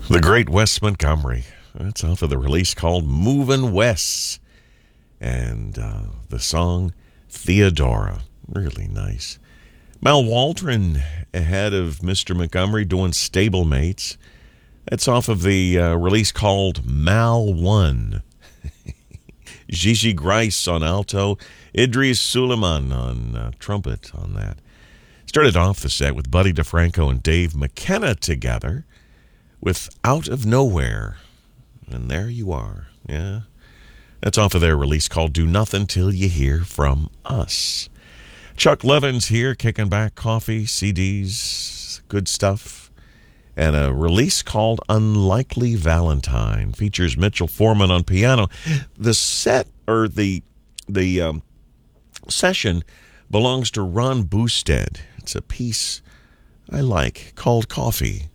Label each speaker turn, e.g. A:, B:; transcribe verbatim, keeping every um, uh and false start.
A: The great Wes Montgomery. That's off of the release called Movin' Wes. And uh, the song Theodora. Really nice. Mal Waldron ahead of Mister Montgomery doing Stablemates. That's off of the uh, release called Mal One. Gigi Grice on alto. Idris Suleiman on uh, trumpet on that. Started off the set with Buddy DeFranco and Dave McKenna together with Out of Nowhere. And there you are. Yeah. That's off of their release called Do Nothing Till You Hear From Us. Chuck Levin's here, kicking back coffee, C Ds, good stuff. And a release called Unlikely Valentine features Mitchell Foreman on piano. The set, or the the um, session, belongs to Ron Boosted. It's a piece I like called Coffee.